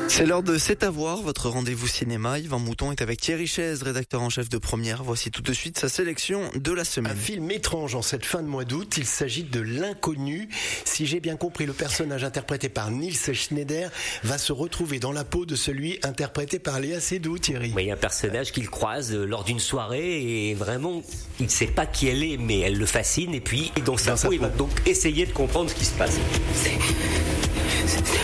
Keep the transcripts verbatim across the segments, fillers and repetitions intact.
C'est l'heure de C'est à voir, votre rendez-vous cinéma. Yvan Mouton est avec Thierry Chaise, rédacteur en chef de Première. Voici tout de suite sa sélection de la semaine. Un film étrange en cette fin de mois d'août, il s'agit de L'Inconnu. Si j'ai bien compris, le personnage interprété par Nils Schneider va se retrouver dans la peau de celui interprété par Léa Seydoux, Thierry. Oui, un personnage qu'il croise lors d'une soirée et vraiment, il ne sait pas qui elle est, mais elle le fascine et puis dans sa Dans peau, sa il va peau. donc essayer de comprendre ce qui se passe. C'est... c'est... c'est...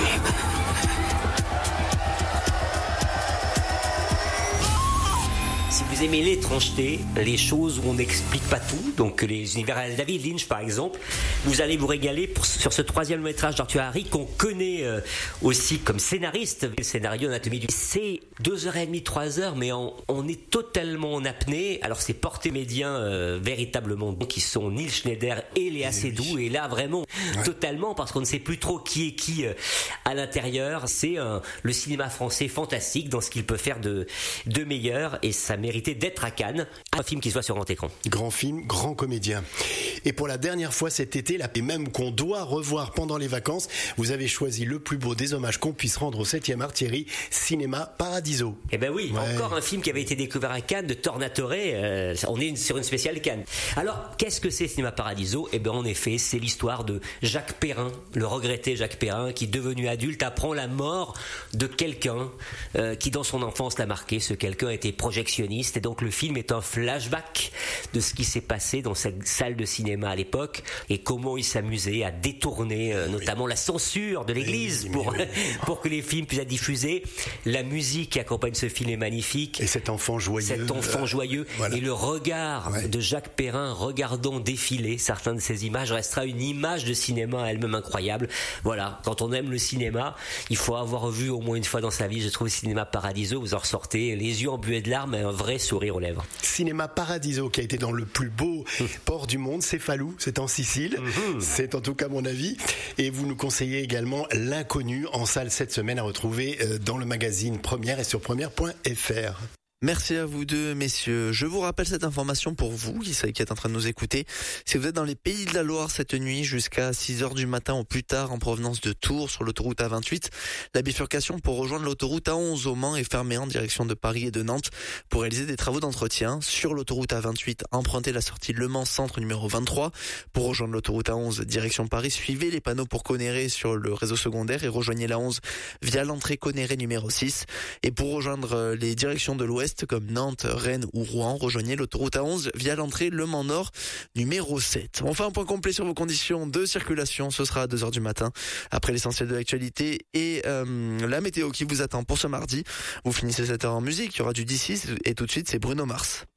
Si vous aimez l'étrangeté, les choses où on n'explique pas tout, donc les univers à David Lynch par exemple, vous allez vous régaler pour, sur ce troisième métrage d'Arthur Harry qu'on connaît euh, aussi comme scénariste. Le scénario Anatomie du... C'est deux heures et demie, trois heures, mais on, on est totalement en apnée. Alors c'est porté médias euh, véritablement, donc qui sont Nils Schneider et Léa Seydoux, et là vraiment Ouais. totalement, parce qu'on ne sait plus trop qui est qui euh, à l'intérieur. C'est euh, le cinéma français fantastique dans ce qu'il peut faire de, de meilleur, et ça méritait d'être à Cannes, un film qui soit sur grand écran. Grand film, grand comédien. Et pour la dernière fois cet été, là, et même qu'on doit revoir pendant les vacances, vous avez choisi le plus beau des hommages qu'on puisse rendre au septième art, Thierry, Cinéma Paradiso. Eh ben oui, Ouais. encore un film qui avait été découvert à Cannes de Tornatore. Euh, on est sur une spéciale Cannes. Alors, qu'est-ce que c'est Cinéma Paradiso ? Eh ben en effet, c'est l'histoire de Jacques Perrin, le regretté Jacques Perrin, qui devenu adulte apprend la mort de quelqu'un euh, qui dans son enfance l'a marqué. Ce quelqu'un était projectionniste, et donc le film est un flashback de ce qui s'est passé dans cette salle de cinéma à l'époque et comment il s'amusait à détourner euh, notamment la censure de l'Église Oui, pour, mais pour que les films puissent être diffusés. La musique qui accompagne ce film est magnifique. Et cet enfant joyeux. Cet enfant euh, joyeux, voilà. et le regard Ouais. de Jacques Perrin regardant défiler certaines de ces images restera une image de cinéma elle-même incroyable. Voilà, quand on aime le cinéma, il faut avoir vu au moins une fois dans sa vie, je trouve, Cinéma Paradiso, vous en ressortez les yeux embués de larmes et un vrai sourire aux lèvres. Cinéma Paradiso, qui a été dans le plus beau port du monde, Cefalù, c'est en Sicile. Mmh. C'est en tout cas mon avis. Et vous nous conseillez également L'Inconnu, en salle cette semaine, à retrouver euh, dans le magazine Première et sur première point f r. Merci à vous deux, messieurs. Je vous rappelle cette information pour vous qui qui êtes en train de nous écouter. Si vous êtes dans les Pays de la Loire cette nuit jusqu'à six heures du matin ou plus tard en provenance de Tours sur l'autoroute A vingt-huit, la bifurcation pour rejoindre l'autoroute A onze au Mans est fermée en direction de Paris et de Nantes pour réaliser des travaux d'entretien. Sur l'autoroute A vingt-huit, empruntez la sortie Le Mans centre numéro vingt-trois. Pour rejoindre l'autoroute A onze direction Paris, suivez les panneaux pour Conneré sur le réseau secondaire et rejoignez la onze via l'entrée Conneré numéro six. Et pour rejoindre les directions de l'ouest comme Nantes, Rennes ou Rouen, rejoignez l'autoroute A onze via l'entrée Le Mans Nord numéro sept. On fait un point complet sur vos conditions de circulation, ce sera à deux heures du matin après l'essentiel de l'actualité et euh, la météo qui vous attend pour ce mardi. Vous finissez cette heure en musique, il y aura du D six et tout de suite c'est Bruno Mars.